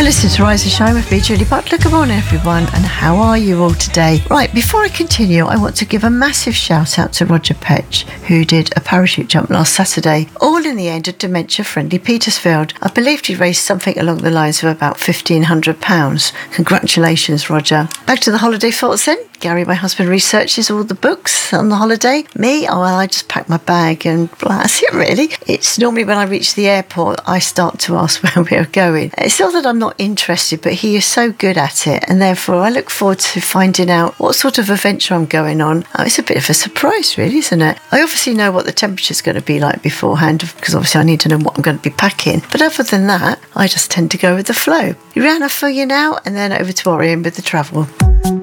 listening to Rise and Shine with me, Julie Butler. Good morning, everyone, and how are you all today? Right, before I continue, I want to give a massive shout out to Roger Petch, who did a parachute jump last Saturday, all in the end at dementia-friendly Petersfield. I believe he raised something along the lines of about £1,500. Congratulations, Roger. Back to the holiday thoughts then. Gary, my husband, researches all the books on the holiday. Me, I just pack my bag and that's it, really. It's normally when I reach the airport, I start to ask where we're going. It's not that I'm not interested, but he is so good at it, and therefore I look forward to finding out what sort of adventure I'm going on. It's a bit of a surprise, really, isn't it? I obviously know what the temperature's going to be like beforehand, because obviously I need to know what I'm going to be packing. But other than that, I just tend to go with the flow. Rihanna for you now, and then over to Orion with the travel.